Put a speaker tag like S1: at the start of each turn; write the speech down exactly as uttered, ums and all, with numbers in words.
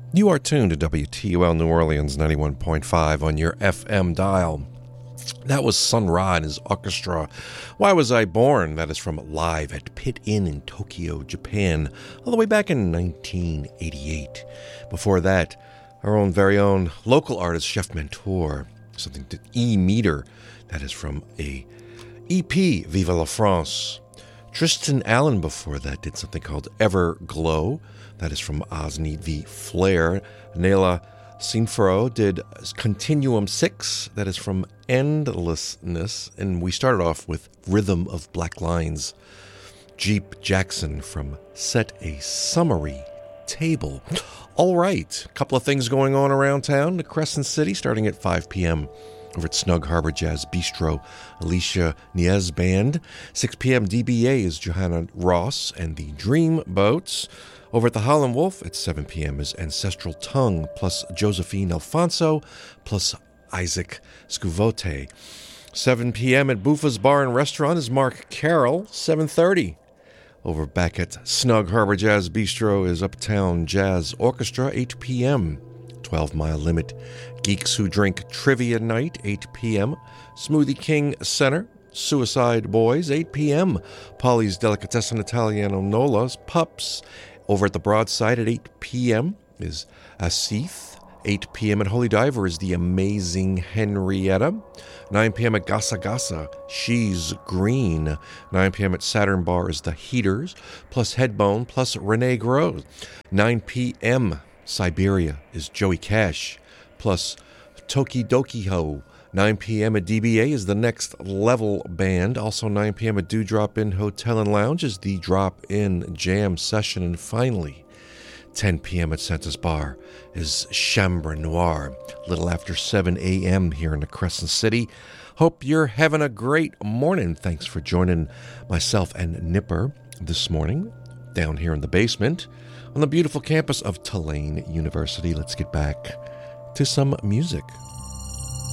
S1: You are tuned to W T U L New Orleans ninety-one point five on your F M dial. That was Sun Ra and his orchestra. Why Was I Born? That is from Live at Pit Inn in Tokyo, Japan, all the way back in nineteen eighty-eight. Before that, our own very own local artist, Chef Mentor, something to E Meter. That is from a E P, Viva la France. Tristan Allen before that did something called Everglow. That is from Osni V. Flair. Nela Sinfaro did Continuum six. That is from Endlessness. And we started off with Rhythm of Black Lines. Jeep Jackson from Set a Summary Table. All right, a couple of things going on around town. The Crescent City starting at five p.m. over at Snug Harbor Jazz Bistro, Alicia Niez Band. six p.m. D B A is Johanna Ross and the Dream Boats. Over at the Holland Wolf at seven p.m. is Ancestral Tongue plus Josephine Alfonso plus Isaac Scuvote. seven p.m. at Buffa's Bar and Restaurant is Mark Carroll. seven thirty over back at Snug Harbor Jazz Bistro is Uptown Jazz Orchestra. eight p.m. twelve mile Limit Geeks Who Drink Trivia Night, eight p.m. Smoothie King Center, Suicide Boys, eight p.m. Polly's Delicatessen Italiano Nola's Pups. Over at the Broadside at eight p.m. is Asif. eight p.m. at Holy Diver is The Amazing Henrietta. nine p.m. at Gasa Gasa, She's Green. nine p.m. at Saturn Bar is The Heaters, plus Headbone, plus Renee Groves. nine p.m. Siberia is Joey Cash, plus Toki Doki Ho. nine p.m. at D B A is The Next Level Band. Also nine p.m. at Do Drop In Hotel and Lounge is The Drop In Jam Session. And finally, ten p.m. at Santa's Bar is Chambre Noire. A little after seven a.m. here in the Crescent City. Hope you're having a great morning. Thanks for joining myself and Nipper this morning down here in the basement on the beautiful campus of Tulane University. Let's get back to some music.